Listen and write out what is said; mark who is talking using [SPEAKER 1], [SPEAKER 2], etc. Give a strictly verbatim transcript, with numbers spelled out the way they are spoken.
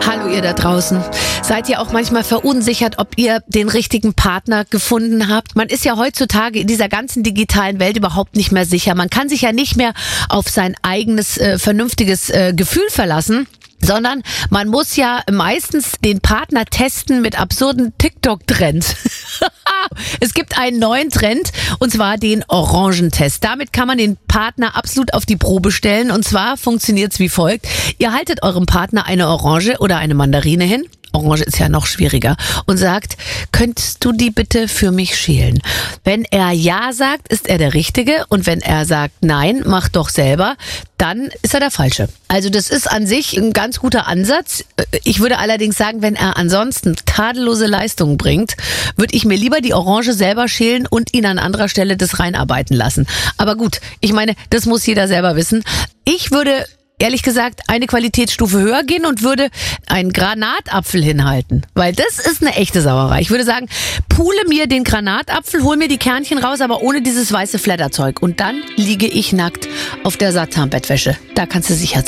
[SPEAKER 1] Hallo ihr da draußen. Seid ihr auch manchmal verunsichert, ob ihr den richtigen Partner gefunden habt? Man ist ja heutzutage in dieser ganzen digitalen Welt überhaupt nicht mehr sicher. Man kann sich ja nicht mehr auf sein eigenes, äh, vernünftiges äh, Gefühl verlassen, sondern man muss ja meistens den Partner testen mit absurden TikTok-Trends. Es gibt einen neuen Trend, und zwar den Orangentest. Damit kann man den Partner absolut auf die Probe stellen, und zwar funktioniert's wie folgt. Ihr haltet eurem Partner eine Orange oder eine Mandarine hin. Orange ist ja noch schwieriger. Und sagt, könntest du die bitte für mich schälen? Wenn er ja sagt, ist er der Richtige. Und wenn er sagt, nein, mach doch selber, dann ist er der Falsche. Also das ist an sich ein ganz guter Ansatz. Ich würde allerdings sagen, wenn er ansonsten tadellose Leistungen bringt, würde ich mir lieber die Orange selber schälen und ihn an anderer Stelle das reinarbeiten lassen. Aber gut, ich meine, das muss jeder selber wissen. Ich würde ehrlich gesagt eine Qualitätsstufe höher gehen und würde einen Granatapfel hinhalten. Weil das ist eine echte Sauerei. Ich würde sagen, pule mir den Granatapfel, hol mir die Kernchen raus, aber ohne dieses weiße Flatterzeug. Und dann liege ich nackt auf der Satin-Bettwäsche. Da kannst du sicher sein.